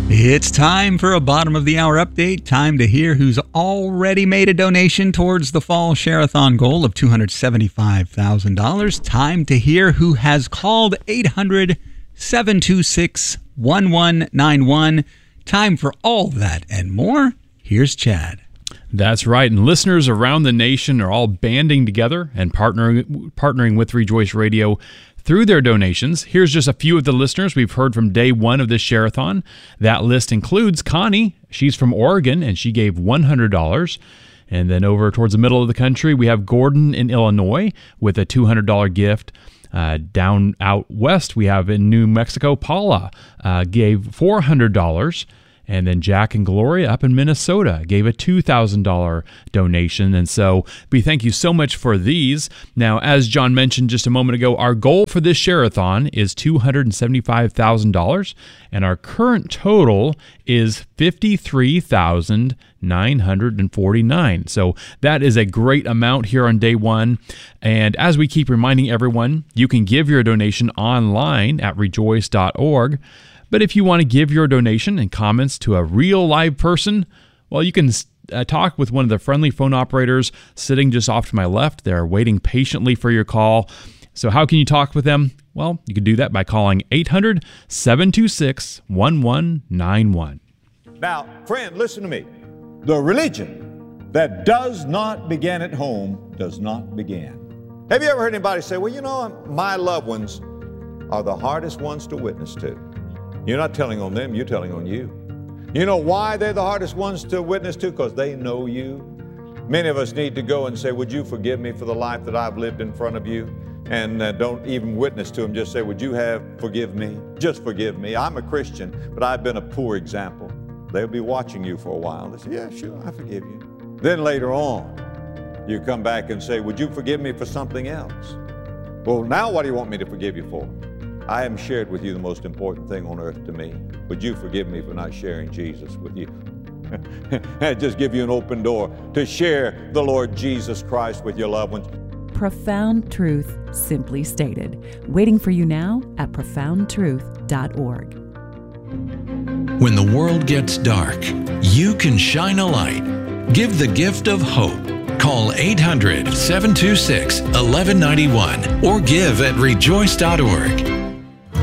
It's time for a bottom of the hour update. Time to hear who's already made a donation towards the fall Share-a-thon goal of $275,000. Time to hear who has called 800-726-1191. Time for all that and more. Here's Chad. That's right. And listeners around the nation are all banding together and partnering with Rejoice Radio through their donations. Here's just a few of the listeners we've heard from day one of this Share-a-thon. That list includes Connie. She's from Oregon, and she gave $100. And then over towards the middle of the country, we have Gordon in Illinois with a $200 gift. Down out west, we have in New Mexico, Paula gave $400. And then Jack and Gloria up in Minnesota gave a $2,000 donation. And so we thank you so much for these. Now, as John mentioned just a moment ago, our goal for this Share-a-thon is $275,000. And our current total is $53,949. So that is a great amount here on day one. And as we keep reminding everyone, you can give your donation online at rejoice.org. But if you want to give your donation and comments to a real live person, well, you can talk with one of the friendly phone operators sitting just off to my left. They're waiting patiently for your call. So how can you talk with them? Well, you can do that by calling 800-726-1191. Now, friend, listen to me. The religion that does not begin at home does not begin. Have you ever heard anybody say, well, you know, my loved ones are the hardest ones to witness to? You're not telling on them, you're telling on you. You know why they're the hardest ones to witness to? Because they know you. Many of us need to go and say, would you forgive me for the life that I've lived in front of you? And don't even witness to them. Just say, would you forgive me? Just forgive me. I'm a Christian, but I've been a poor example. They'll be watching you for a while. They say, yeah, sure, I forgive you. Then later on, you come back and say, would you forgive me for something else? Well, now what do you want me to forgive you for? I haven't shared with you the most important thing on earth to me. Would you forgive me for not sharing Jesus with you? Just give you an open door to share the Lord Jesus Christ with your loved ones. Profound Truth, simply stated. Waiting for you now at profoundtruth.org. When the world gets dark, you can shine a light. Give the gift of hope. Call 800-726-1191 or give at rejoice.org.